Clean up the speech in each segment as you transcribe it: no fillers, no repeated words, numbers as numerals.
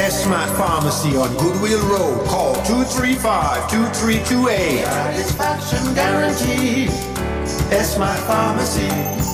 S-Mart Pharmacy on Goodwill Road. Call 235-2328. Satisfaction guaranteed. S-Mart Pharmacy.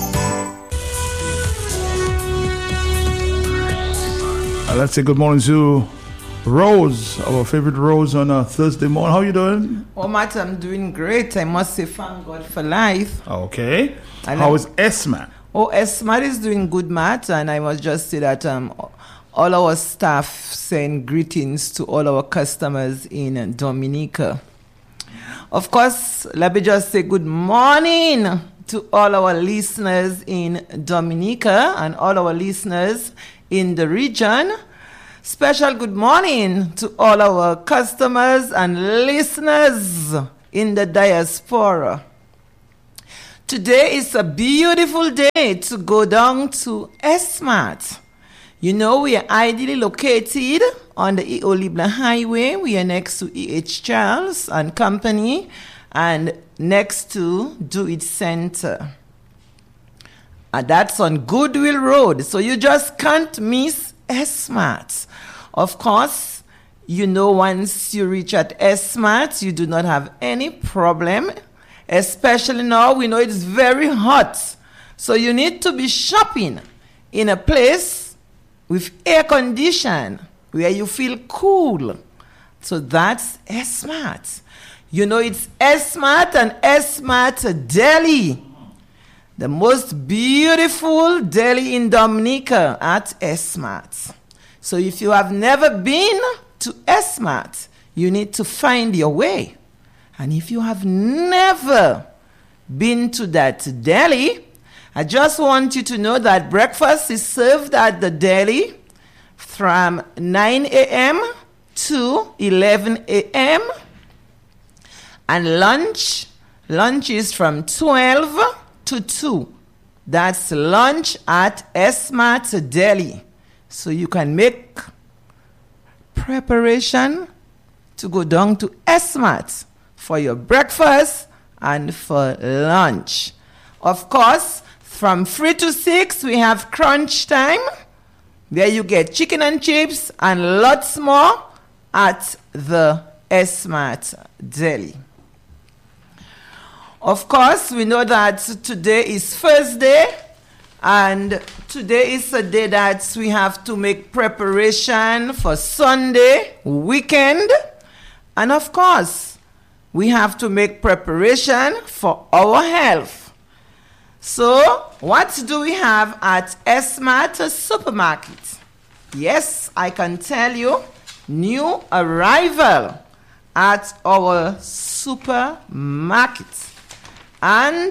Let's say good morning to Rose, our favorite Rose on a Thursday morning. How are you doing? Oh, Matt, I'm doing great. I must say thank God for life. Okay. How is S-Mart? Oh, S-Mart is doing good, Matt. And I must just say that all our staff send greetings to all our customers in Dominica. Of course, let me just say good morning to all our listeners in Dominica and all our listeners in the region. Special good morning to all our customers and listeners in the diaspora. Today is a beautiful day to go down to S-Mart. You know, we are ideally located on the E.O. Libna Highway. We are next to E.H. Charles and Company and next to Do It Center. And that's on Goodwill Road. So you just can't miss S-Mart. Of course, you know, once you reach at S-Mart, you do not have any problem. Especially now, we know it's very hot. So you need to be shopping in a place with air condition where you feel cool. So that's S-Mart. You know, it's S-Mart and S-Mart Deli. The most beautiful deli in Dominica at S-Mart. So if you have never been to S-Mart, you need to find your way. And if you have never been to that deli, I just want you to know that breakfast is served at the deli from 9 a.m. to 11 a.m. And lunch is from 12 to 2. That's lunch at S-Mart Deli. So you can make preparation to go down to S-Mart for your breakfast and for lunch. Of course, from 3 to 6, we have crunch time, where you get chicken and chips and lots more at the S-Mart Deli. Of course, we know that today is Thursday, and today is a day that we have to make preparation for Sunday, weekend, and of course, we have to make preparation for our health. So, what do we have at S-Mart Supermarket? Yes, I can tell you, new arrival at our supermarket. And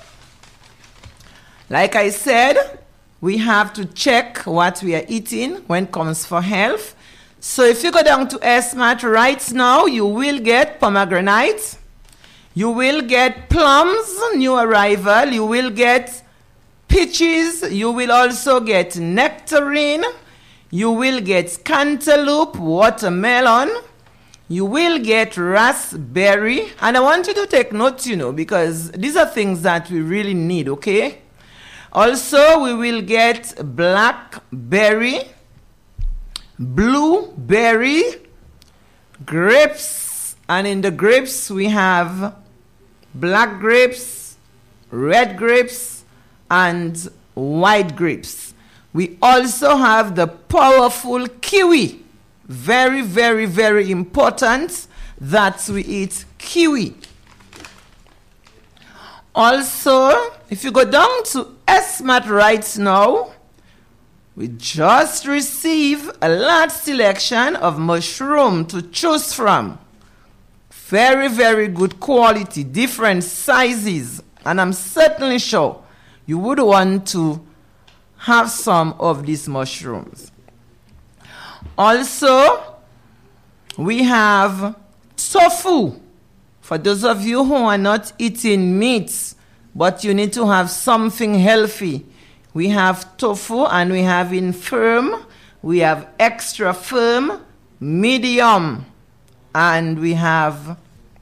like I said, we have to check what we are eating when it comes for health. So if you go down to S-Mart right now, you will get pomegranate, you will get plums, new arrival, you will get peaches, you will also get nectarine, you will get cantaloupe, watermelon, you will get raspberry. And I want you to take note, because these are things that we really need, okay? Also, we will get blackberry, blueberry, grapes, and in the grapes we have black grapes, red grapes, and white grapes. We also have the powerful kiwi. Very, very, very important that we eat kiwi. Also, if you go down to S-Mart right now, we just receive a large selection of mushroom to choose from. Very, very good quality, different sizes. And I'm certainly sure you would want to have some of these mushrooms. Also, we have tofu. For those of you who are not eating meat, but you need to have something healthy, we have tofu and we have in firm, we have extra firm, medium, and we have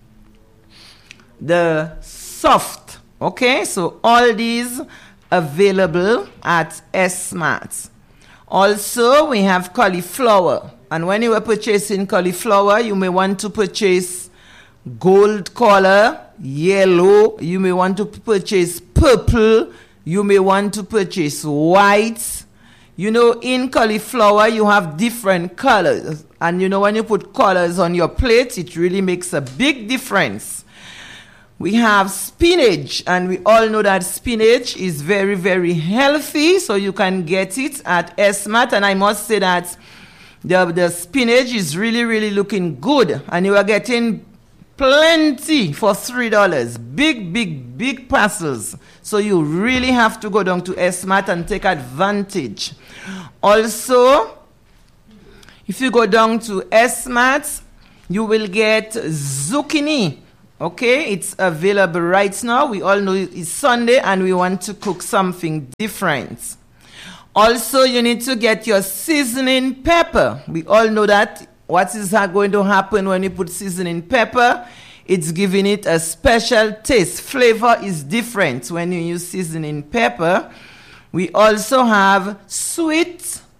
the soft. Okay, so all these available at S-Mart. Also, we have cauliflower. And when you are purchasing cauliflower, you may want to purchase gold color, yellow. You may want to purchase purple. You may want to purchase white. You know, in cauliflower, you have different colors. And you know, when you put colors on your plate, it really makes a big difference. We have spinach, and we all know that spinach is very, very healthy. So you can get it at Esmat. And I must say that the spinach is really, really looking good. And you are getting plenty for $3. Big parcels. So you really have to go down to Esmat and take advantage. Also, if you go down to Esmat, you will get zucchini. Okay, it's available right now. We all know it's Sunday and we want to cook something different. Also, you need to get your seasoning pepper. We all know that what is going to happen when you put seasoning pepper? It's giving it a special taste. Flavor is different when you use seasoning pepper. We also have sweet